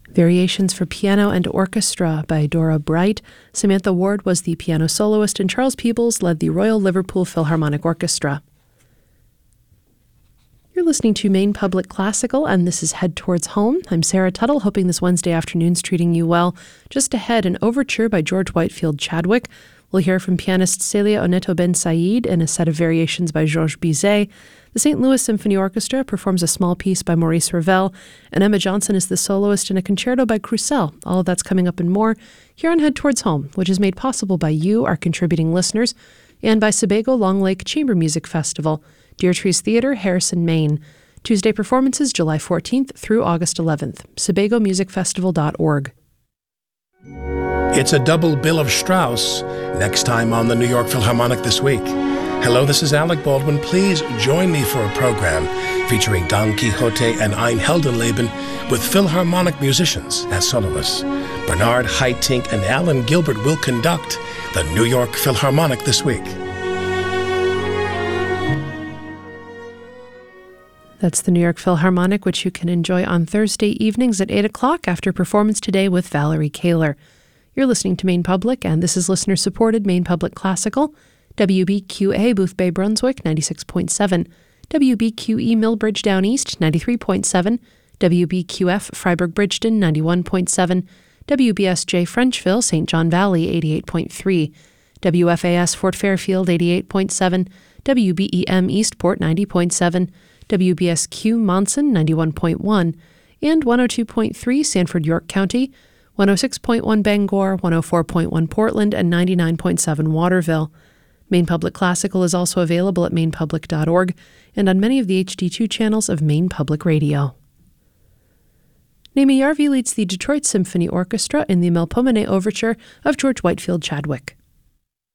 Variations for Piano and Orchestra by Dora Bright. Samantha Ward was the piano soloist, and Charles Peebles led the Royal Liverpool Philharmonic Orchestra. You're listening to Maine Public Classical, and this is Head Towards Home. I'm Sarah Tuttle, hoping this Wednesday afternoon's treating you well. Just ahead, an overture by George Whitefield Chadwick. We'll hear from pianist Celia Oneto Ben Said in a set of variations by Georges Bizet. The St. Louis Symphony Orchestra performs a small piece by Maurice Ravel, and Emma Johnson is the soloist in a concerto by Crusel. All of that's coming up and more here on Head Towards Home, which is made possible by you, our contributing listeners, and by Sebago Long Lake Chamber Music Festival, Deer Trees Theater, Harrison, Maine. Tuesday performances July 14th through August 11th. SebagoMusicFestival.org. It's a double bill of Strauss next time on the New York Philharmonic This Week. Hello, this is Alec Baldwin. Please join me for a program featuring Don Quixote and Ein Heldenleben with Philharmonic musicians as soloists. Bernard Haitink and Alan Gilbert will conduct the New York Philharmonic This Week. That's the New York Philharmonic, which you can enjoy on Thursday evenings at 8 o'clock after performance today with Valerie Kaler. You're listening to Maine Public, and this is listener-supported Maine Public Classical. WBQA Boothbay Brunswick 96.7, WBQE Millbridge Down East 93.7, WBQF Freiburg Bridgeton 91.7, WBSJ Frenchville St. John Valley 88.3, WFAS Fort Fairfield 88.7, WBEM Eastport 90.7, WBSQ Monson 91.1, and 102.3 Sanford York County, 106.1 Bangor, 104.1 Portland, and 99.7 Waterville. Maine Public Classical is also available at mainepublic.org and on many of the HD2 channels of Maine Public Radio. Naomi Yarvi leads the Detroit Symphony Orchestra in the Melpomene Overture of George Whitefield Chadwick.